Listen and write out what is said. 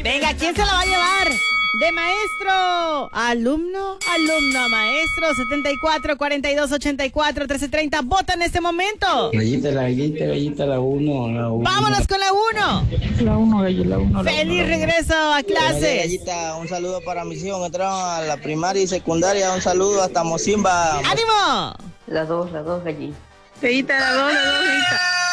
Venga, ¿quién se la va a llevar? De maestro a alumno, alumno a maestro, 74 42 84 1330. Vota en este momento. Gallita, la uno. Vámonos con la 1. La uno, gallita, la uno. Feliz regreso a clases. Gallita, un saludo para Misión. Entraron a la primaria y secundaria. Un saludo hasta Mocimba. ¡Ánimo! Las dos, gallita. Gallita, la dos, gallita.